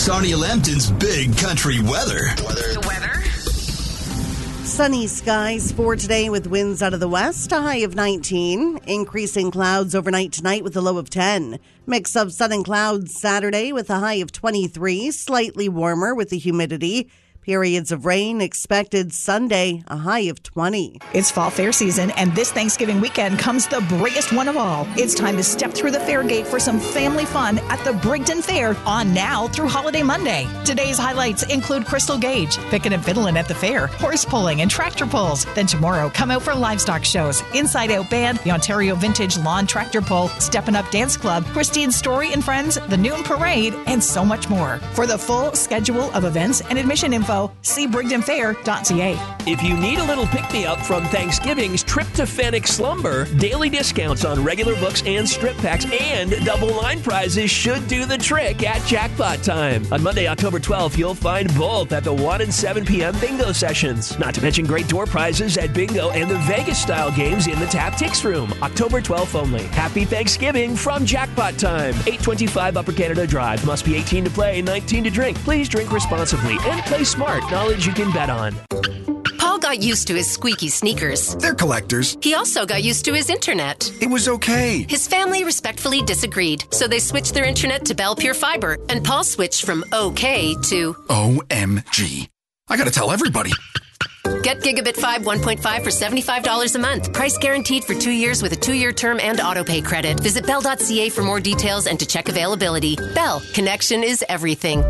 Sonia Lambton's Big Country Weather. The weather? Sunny skies for today with winds out of the west, a high of 19. Increasing clouds overnight tonight with a low of 10. Mix of sun and clouds Saturday with a high of 23. Slightly warmer with the humidity. Periods of rain expected Sunday, a high of 20. It's fall fair season, and this Thanksgiving weekend comes the biggest one of all. It's time to step through the fair gate for some family fun at the Brigden Fair, on now through Holiday Monday. Today's highlights include Crystal Gauge, picking and fiddling at the fair, horse pulling and tractor pulls. Then tomorrow, come out for livestock shows, Inside Out Band, the Ontario Vintage Lawn Tractor Pull, Steppin' Up Dance Club, Christine's Story and Friends, the Noon Parade, and so much more. For the full schedule of events and admission info, see BrigdenFair.ca. If you need a little pick-me-up from Thanksgiving's trip to Fennec Slumber, daily discounts on regular books and strip packs and double line prizes should do the trick at Jackpot Time. On Monday, October 12th, you'll find both at the 1 and 7 p.m. bingo sessions. Not to mention great door prizes at bingo and the Vegas-style games in the Tap Tix Room. October 12th only. Happy Thanksgiving from Jackpot Time. 825 Upper Canada Drive. Must be 18 to play, 19 to drink. Please drink responsibly and play smart. Knowledge you can bet on. Paul got used to his squeaky sneakers. They're collectors. He also got used to his internet. It was okay. His family respectfully disagreed, so they switched their internet to Bell Pure Fiber, and Paul switched from OK to OMG. I gotta tell everybody. Get Gigabit 5 1.5 for $75 a month. Price guaranteed for 2 years with a 2-year term and autopay credit. Visit Bell.ca for more details and to check availability. Bell, connection is everything.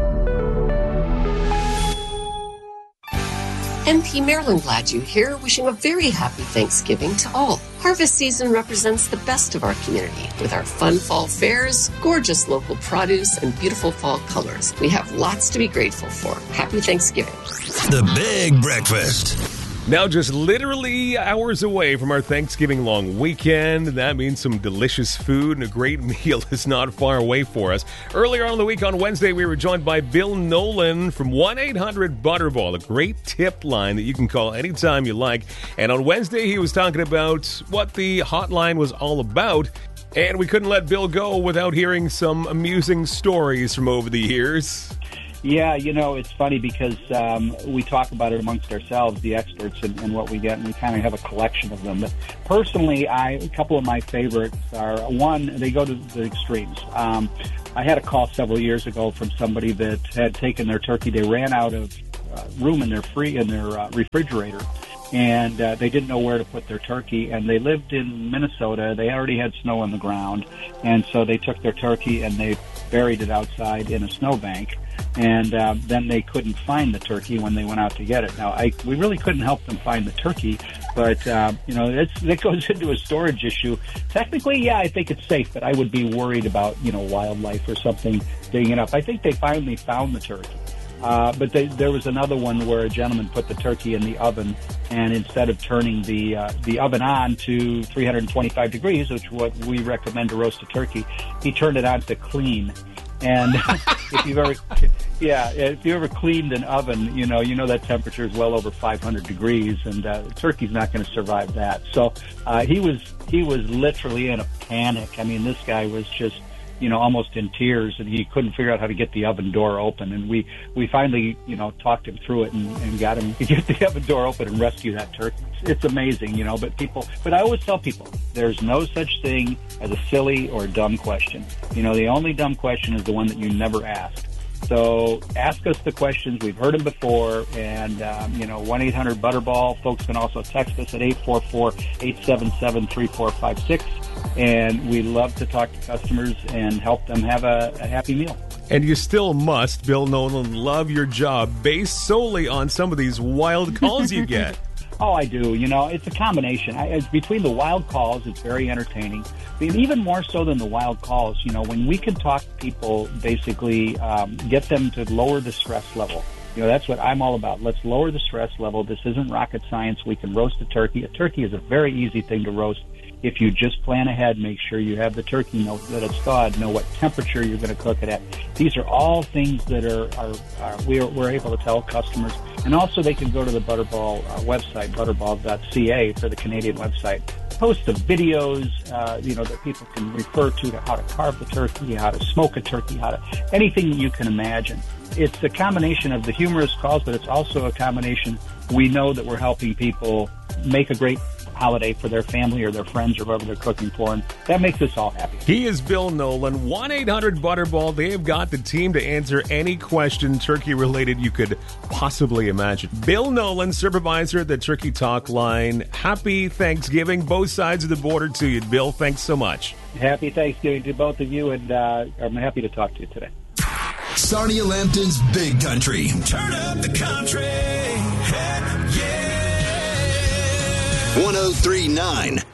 MP Marilyn Gladue here, wishing a very happy Thanksgiving to all. Harvest season represents the best of our community with our fun fall fairs, gorgeous local produce, and beautiful fall colors. We have lots to be grateful for. Happy Thanksgiving. The Big Breakfast. Now just literally hours away from our Thanksgiving long weekend. That means some delicious food and a great meal is not far away for us. Earlier on in the week on Wednesday, we were joined by Bill Nolan from 1-800-Butterball, a great tip line that you can call anytime you like. And on Wednesday, he was talking about what the hotline was all about. And we couldn't let Bill go without hearing some amusing stories from over the years. Yeah, you know, it's funny because we talk about it amongst ourselves, the experts, and what we get, and we kind of have a collection of them. But personally, a couple of my favorites are, one, they go to the extremes. I had a call several years ago from somebody that had taken their turkey. They ran out of room in their refrigerator, and they didn't know where to put their turkey, and they lived in Minnesota. They already had snow on the ground, and so they took their turkey and they buried it outside in a snowbank. And then they couldn't find the turkey when they went out to get it. Now, we really couldn't help them find the turkey, but, you know, that goes into a storage issue. Technically, yeah, I think it's safe, but I would be worried about, you know, wildlife or something digging it up. I think they finally found the turkey. But there was another one where a gentleman put the turkey in the oven, and instead of turning the oven on to 325 degrees, which is what we recommend to roast a turkey, he turned it on to clean. And if you ever cleaned an oven, you know that temperature is well over 500 degrees, and turkey's not going to survive that. So he was literally in a panic. I mean, this guy was just, you know, almost in tears, and he couldn't figure out how to get the oven door open. And we finally, you know, talked him through it and got him to get the oven door open and rescue that turkey. It's amazing, you know, but I always tell people there's no such thing as a silly or dumb question. You know, the only dumb question is the one that you never ask. So ask us the questions. We've heard them before. And, you know, 1-800-Butterball. Folks can also text us at 844-877-3456. And we love to talk to customers and help them have a happy meal. And you still must, Bill Nolan, love your job based solely on some of these wild calls you get. Oh, I do. You know, it's a combination. Between the wild calls, it's very entertaining. But even more so than the wild calls, you know, when we can talk to people, basically get them to lower the stress level. You know, that's what I'm all about. Let's lower the stress level. This isn't rocket science. We can roast a turkey. A turkey is a very easy thing to roast. If you just plan ahead, make sure you have the turkey, know that it's thawed, know what temperature you're going to cook it at. These are all things that we're able to tell customers. And also they can go to the Butterball website, butterball.ca, for the Canadian website. host of videos, that people can refer to how to carve the turkey, how to smoke a turkey, anything you can imagine. It's a combination of the humorous calls, but it's also a combination. We know that we're helping people make a great holiday for their family or their friends or whoever they're cooking for, and that makes us all happy. He is Bill Nolan. 1-800-Butterball. They have got the team to answer any question turkey-related you could possibly imagine. Bill Nolan, supervisor at the Turkey Talk line. Happy Thanksgiving, both sides of the border to you, Bill. Thanks so much. Happy Thanksgiving to both of you, and I'm happy to talk to you today. Sarnia Lambton's Big Country. Turn up the country. Heck yeah. 103.9